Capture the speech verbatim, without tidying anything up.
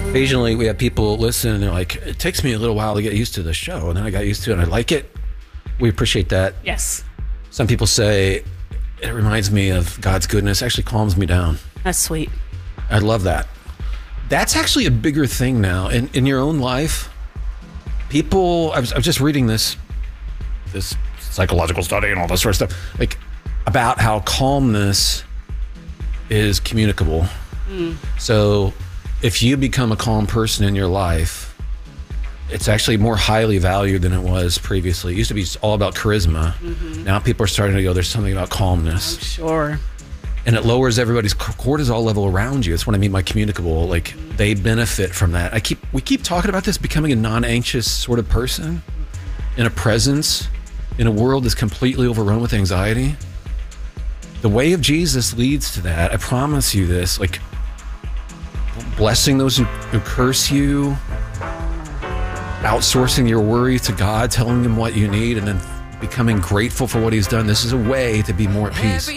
Occasionally we have people listen and they're like, it takes me a little while to get used to the show. And then I got used to it and I like it. We appreciate that. Yes. Some people say it reminds me of God's goodness, actually calms me down. That's sweet. I love that. That's actually a bigger thing now. In, in your own life, people, I was, I was just reading this, this psychological study and all this sort of stuff, like about how calmness is communicable. Mm. So if you become a calm person in your life, it's actually more highly valued than it was previously. It used to be all about charisma. Mm-hmm. Now people are starting to go, there's something about calmness. I'm sure. And it lowers everybody's cortisol level around you. That's what I mean by communicable. Like, they benefit from that. I keep we keep talking about this, becoming a non-anxious sort of person in a presence in a world that's completely overrun with anxiety. The way of Jesus leads to that. I promise you this. Like, blessing those who, who curse you, outsourcing your worries to God, telling him what you need, and then becoming grateful for what he's done. This is a way to be more at peace.